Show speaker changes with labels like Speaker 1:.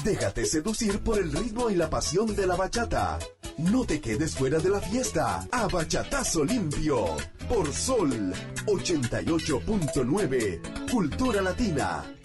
Speaker 1: Déjate seducir por el ritmo y la pasión de la bachata. No te quedes fuera de la fiesta. A Bachatazo Limpio. Por Sol 88.9. Cultura Latina.